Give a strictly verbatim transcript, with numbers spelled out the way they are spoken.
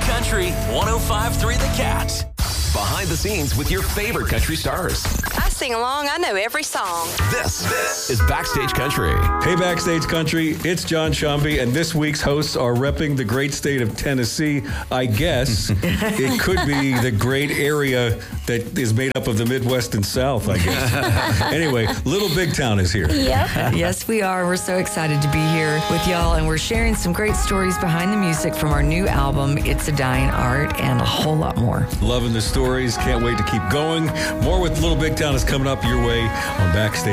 Country one oh five point three The Cat. Behind the scenes with your favorite country stars. I sing along. I know every song. This, this is Backstage Country. Hey, Backstage Country. It's John Shumby, and this week's hosts are repping the great state of Tennessee. I guess it could be the great area that is made up of the Midwest and South, I guess. Anyway, Little Big Town is here. Yep. Yes, we are. We're so excited to be here with y'all, and we're sharing some great stories behind the music from our new album, It's a Dying Art, and a whole lot more. Loving the stories. Can't wait to keep going. More with Little Big Town is coming up your way on Backstage.